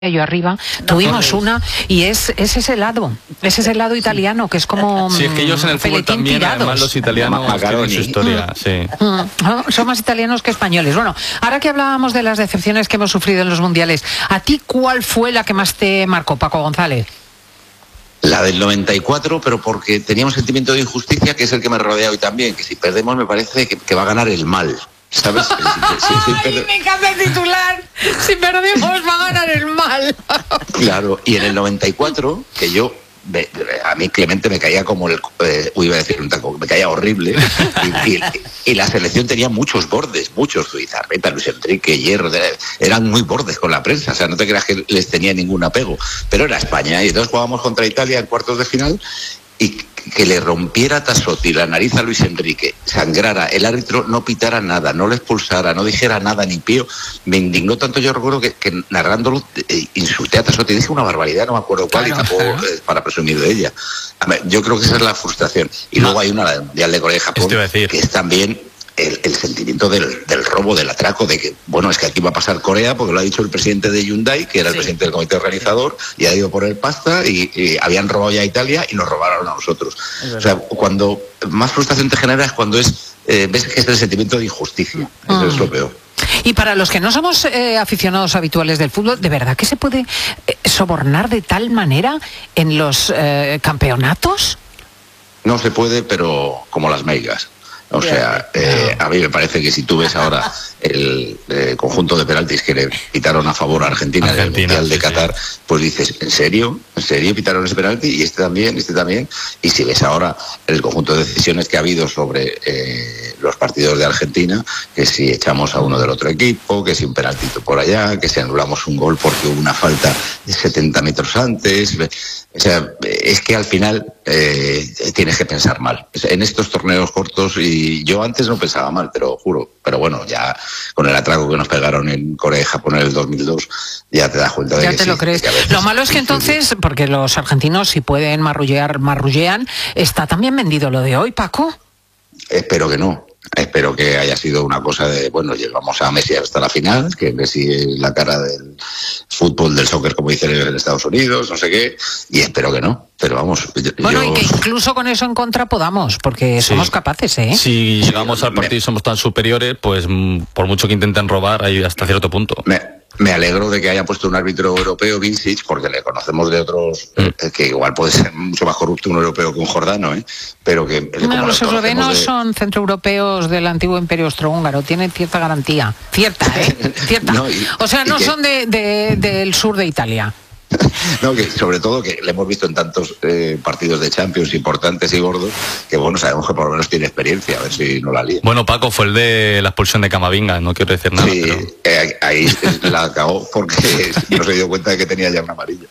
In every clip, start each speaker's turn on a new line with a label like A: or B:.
A: yo arriba, tuvimos una y es ese helado italiano que es como
B: sí, es que ellos en el fútbol también,
A: tirados.
B: además los italianos tienen su historia, sí.
A: Son más italianos que españoles. Bueno, ahora que hablábamos de las decepciones que hemos sufrido en los mundiales, ¿a ti cuál fue la que más te marcó, Paco González?
C: La del 94, pero porque tenía un sentimiento de injusticia que es el que me rodea hoy también, que si perdemos me parece que va a ganar el mal. ¿Sabes?
A: Me encanta el titular. Si perdemos va a ganar el mal.
C: Claro, y en el 94, que yo, a mí Clemente me caía como iba a decir un taco, me caía horrible, y la selección tenía muchos bordes, Zubizarreta, Luis Enrique, Hierro, eran muy bordes con la prensa, o sea, no te creas que les tenía ningún apego, pero era España, y entonces jugábamos contra Italia en cuartos de final, y que le rompiera Tassotti la nariz a Luis Enrique, sangrara, el árbitro no pitara nada, no le expulsara, no dijera nada ni pío, me indignó tanto. Yo recuerdo que narrándolo insulté a Tassotti, dije una barbaridad, no me acuerdo cuál, y tampoco para presumir de ella. Yo creo que esa es la frustración. Y luego hay una, la del Mundial de Corea y Japón, que es también el sentimiento del robo, del atraco, de que, bueno, es que aquí va a pasar Corea, porque lo ha dicho el presidente de Hyundai, que era el presidente del comité organizador, y ha ido por el pasta, y habían robado ya a Italia y nos robaron a nosotros. O sea, cuando más frustración te genera es cuando ves que es el sentimiento de injusticia. Eso es lo peor.
A: Y para los que no somos aficionados habituales del fútbol, ¿de verdad que se puede sobornar de tal manera en los campeonatos?
C: No se puede, pero como las meigas. O sea, a mí me parece que si tú ves ahora el conjunto de penaltis que le pitaron a favor a Argentina en el Mundial de Qatar, pues dices, ¿en serio? ¿En serio pitaron ese penalti? Y este también. Y si ves ahora el conjunto de decisiones que ha habido sobre los partidos de Argentina, que si echamos a uno del otro equipo, que si un penaltito por allá, que si anulamos un gol porque hubo una falta de 70 metros antes. O sea, es que al final tienes que pensar mal. En estos torneos cortos, y yo antes no pensaba mal, te lo juro, pero bueno, ya con el atraco que nos pegaron en Corea y Japón en el 2002, ya te das cuenta de que
A: ya te lo crees. Lo malo es que entonces, porque los argentinos si pueden marrullean, ¿está también vendido lo de hoy, Paco?
C: Espero que no. Espero que haya sido una cosa de, bueno, llegamos a Messi hasta la final, que Messi es la cara del fútbol, del soccer, como dicen en Estados Unidos, no sé qué, y espero que no, pero vamos.
A: Y que incluso con eso en contra podamos, porque somos capaces, ¿eh?
B: Si llegamos al partido y somos tan superiores, pues por mucho que intenten robar, hay hasta cierto punto.
C: Me alegro de que haya puesto un árbitro europeo, Vincic, porque le conocemos de otros que igual puede ser mucho más corrupto un europeo que un jordano, pero que...
A: los eslovenos son centroeuropeos del antiguo Imperio Austrohúngaro, tienen cierta garantía, cierta.
C: No,
A: o sea, no son del sur de Italia.
C: No, que sobre todo que le hemos visto en tantos partidos de Champions importantes y gordos, que bueno, sabemos que por lo menos tiene experiencia, a ver si no la lía.
B: Bueno, Paco, fue el de la expulsión de Camavinga, no quiero decir nada.
C: Sí, pero... ahí la acabó porque no se dio cuenta de que tenía ya una amarilla.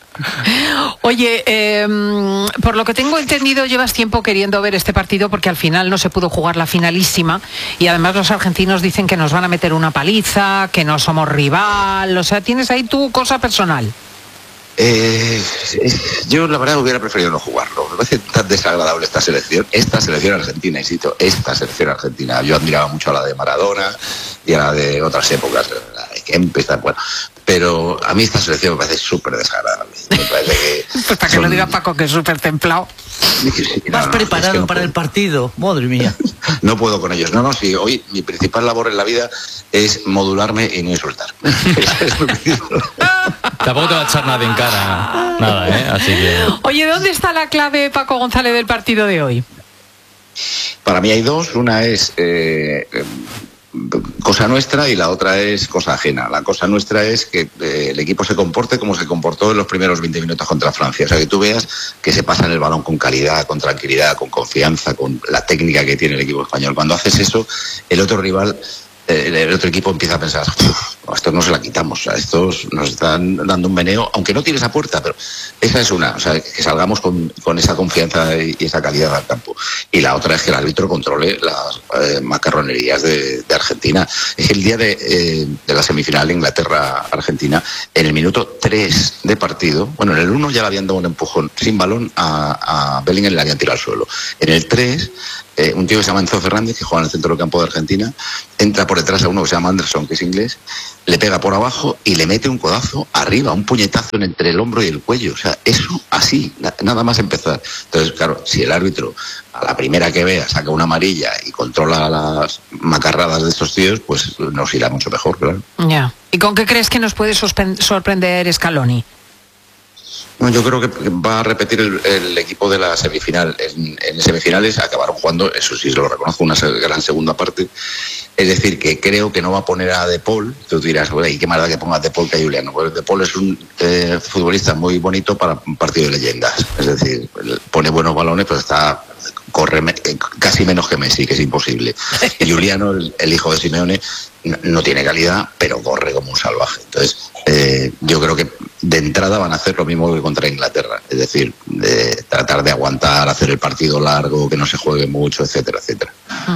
A: Oye, por lo que tengo entendido, llevas tiempo queriendo ver este partido porque al final no se pudo jugar la finalísima y además los argentinos dicen que nos van a meter una paliza, que no somos rival, o sea, tienes ahí tu cosa personal.
C: Yo la verdad hubiera preferido no jugarlo. Me parece tan desagradable esta selección argentina, insisto, esta selección argentina. Yo admiraba mucho a la de Maradona y a la de otras épocas, la de Kempes, bueno, pero a mí esta selección me parece súper desagradable. Me parece que
A: pues para que lo diga Paco, que es súper templado.
D: Vas preparado para el partido, madre mía.
C: No puedo con ellos. Sí, hoy mi principal labor en la vida es modularme y no insultar.
B: Tampoco te va a echar nada en cara, nada, así que...
A: Oye, ¿dónde está la clave, Paco González, del partido de hoy?
C: Para mí hay dos. Una es cosa nuestra y la otra es cosa ajena. La cosa nuestra es que el equipo se comporte como se comportó en los primeros 20 minutos contra Francia. O sea, que tú veas que se pasan el balón con calidad, con tranquilidad, con confianza, con la técnica que tiene el equipo español. Cuando haces eso, el otro rival... el otro equipo empieza a pensar, a estos no se la quitamos, a estos nos están dando un meneo, aunque no tires a puerta, pero esa es una, o sea, que salgamos con esa confianza y esa calidad al campo. Y la otra es que el árbitro controle las macarronerías de Argentina. Es que el día de la semifinal Inglaterra-Argentina, en el minuto 3 de partido, bueno, en el 1 ya le habían dado un empujón sin balón a Bellingham, le habían tirado al suelo. En el 3 un tío que se llama Enzo Fernández, que juega en el centro del campo de Argentina, entra por detrás a uno que se llama Anderson, que es inglés, le pega por abajo y le mete un codazo arriba, un puñetazo entre el hombro y el cuello. O sea, eso así, nada más empezar. Entonces, claro, si el árbitro a la primera que vea saca una amarilla y controla las macarradas de estos tíos, pues nos irá mucho mejor, claro.
A: Ya. ¿Y con qué crees que nos puede sorprender Scaloni?
C: Bueno, yo creo que va a repetir el equipo de la semifinal. En semifinales acabaron jugando, eso sí lo reconozco, una gran segunda parte. Es decir, que creo que no va a poner a De Paul. Tú dirás, ¿y qué más da que pongas De Paul que a Juliano? Pues De Paul es un futbolista muy bonito para un partido de leyendas. Es decir, pone buenos balones, pero corre casi menos que Messi, que es imposible. Y Juliano, el hijo de Simeone, no tiene calidad, pero corre como un salvaje. Entonces, yo creo que de entrada van a hacer lo mismo que contra Inglaterra, es decir, de tratar de aguantar, hacer el partido largo, que no se juegue mucho, etcétera, etcétera.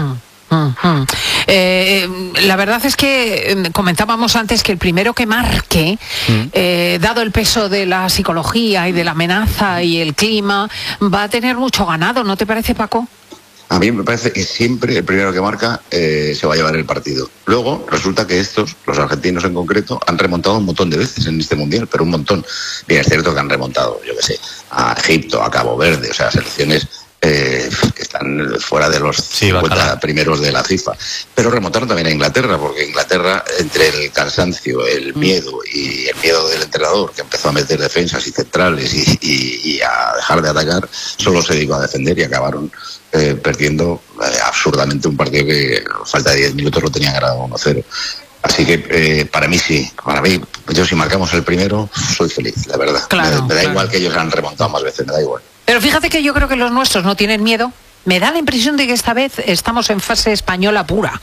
A: La verdad es que comentábamos antes que el primero que marque, dado el peso de la psicología y de la amenaza y el clima, va a tener mucho ganado, ¿no te parece, Paco?
C: A mí me parece que siempre el primero que marca se va a llevar el partido. Luego resulta que los argentinos en concreto, han remontado un montón de veces en este Mundial, pero un montón. Bien, es cierto que han remontado, yo qué sé, a Egipto, a Cabo Verde, o sea, selecciones que están fuera de los 50 primeros de la FIFA. Pero remontaron también a Inglaterra, porque Inglaterra, entre el cansancio, el miedo y el miedo del entrenador, que empezó a meter defensas y centrales y a dejar de atacar, solo se dedicó a defender y acabaron perdiendo absurdamente un partido que a falta de 10 minutos lo tenían ganado 1-0. Así que para mí sí, yo si marcamos el primero, soy feliz, la verdad.
A: Claro,
C: me da igual que ellos han remontado más veces, me da igual.
A: Pero fíjate que yo creo que los nuestros no tienen miedo. Me da la impresión de que esta vez estamos en fase española pura.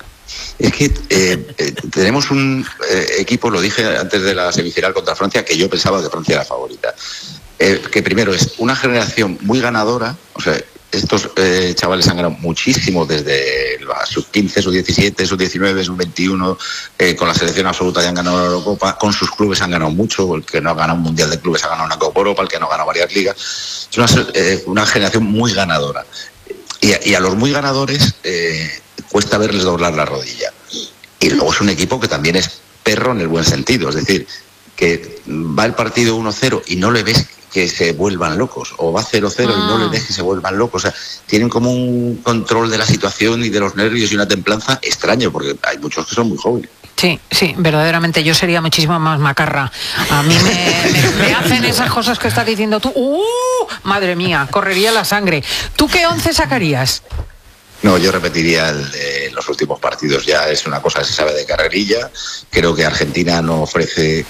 C: Es que tenemos un equipo, lo dije antes de la semifinal contra Francia, que yo pensaba que Francia era favorita. Que primero es una generación muy ganadora, o sea, estos chavales han ganado muchísimo desde la sub-15, sub-17, sub-19, sub-21, con la selección absoluta ya han ganado la Eurocopa, con sus clubes han ganado mucho, el que no ha ganado un Mundial de Clubes ha ganado una Copa Europa, el que no ha ganado varias ligas. Es una generación muy ganadora. Y a los muy ganadores cuesta verles doblar la rodilla. Y luego es un equipo que también es perro en el buen sentido, es decir, que va el partido 1-0 y no le ves que se vuelvan locos, o va 0-0 y no le ves que se vuelvan locos. O sea, tienen como un control de la situación y de los nervios y una templanza extraño, porque hay muchos que son muy jóvenes.
A: Sí, verdaderamente yo sería muchísimo más macarra. A mí me hacen esas cosas que estás diciendo tú. Madre mía, correría la sangre. ¿Tú qué 11 sacarías?
C: No, yo repetiría el de los últimos partidos. Ya es una cosa que se sabe de carrerilla. Creo que Argentina no ofrece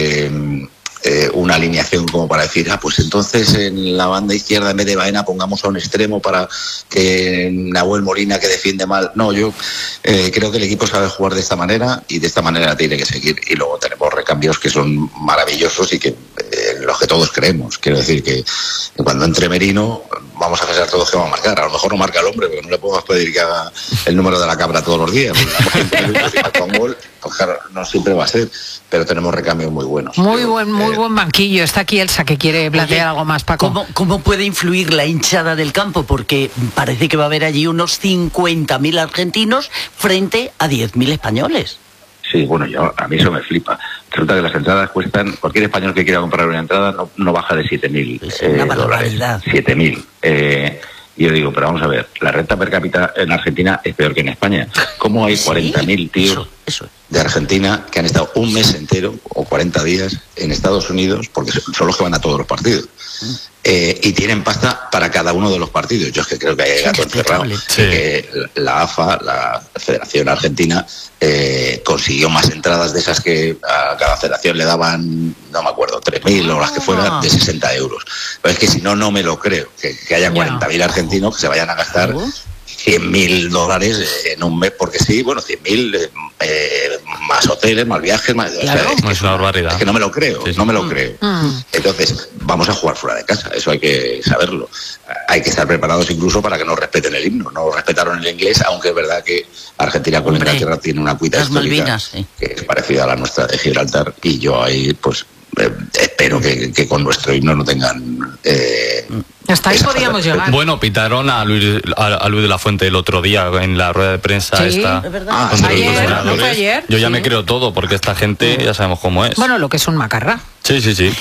C: una alineación como para decir, pues entonces en la banda izquierda en vez de Baena pongamos a un extremo para que Nahuel Molina, que defiende mal. No, yo creo que el equipo sabe jugar de esta manera y de esta manera tiene que seguir. Y luego tenemos recambios que son maravillosos y que en los que todos creemos. Quiero decir que cuando entre Merino vamos a pensar todos que va a marcar. A lo mejor no marca el hombre, porque no le podemos pedir que haga el número de la cabra todos los días. Y marca un gol, pues claro, no siempre va a ser, pero tenemos recambios muy buenos.
A: Muy buen banquillo. Está aquí Elsa, que quiere plantear algo más, Paco.
D: ¿Cómo puede influir la hinchada del campo? Porque parece que va a haber allí unos 50.000 argentinos frente a 10.000 españoles.
C: Sí, bueno, a mí eso me flipa. Resulta que las entradas cuestan, cualquier español que quiera comprar una entrada no baja de 7.000
D: es una barbaridad.
C: 7.000. Y yo digo, pero vamos a ver, la renta per cápita en Argentina es peor que en España. ¿Cómo hay 40.000 tíos de Argentina que han estado un mes entero o 40 días en Estados Unidos, porque son los que van a todos los partidos? Y tienen pasta para cada uno de los partidos. Yo es que creo que hay gato encerrado. Que la AFA, la Federación Argentina, consiguió más entradas de esas que a cada federación le daban, no me acuerdo, 3.000 o las que fueran, de 60 euros. Pero es que si no, no me lo creo. Que haya 40.000 argentinos que se vayan a gastar $100.000 en un mes, porque sí, bueno, 100.000 más hoteles, más viajes, más...
B: Claro. O sea, es una barbaridad.
C: Es que no me lo creo, no me lo creo. Entonces, vamos a jugar fuera de casa, eso hay que saberlo. Hay que estar preparados incluso para que no respeten el himno. No respetaron el inglés, aunque es verdad que Argentina con Inglaterra tiene una cuita histórica
D: Malvinas,
C: que es parecida a la nuestra de Gibraltar, y yo ahí, pues, espero que con nuestro himno no tengan
A: Hasta ahí
C: esa
A: podíamos
C: fase.
A: llegar.
B: Bueno, pitaron a Luis de la Fuente el otro día en la rueda de prensa
A: Sí,
B: esta.
D: es verdad.
C: Ah,
B: contra
A: ayer,
B: los
A: ¿no
B: senadores.
A: fue ayer?
B: Yo ya
A: Sí.
B: me creo todo, porque esta gente ya sabemos cómo es.
A: Bueno, lo que es un macarra.
B: Sí, sí, sí.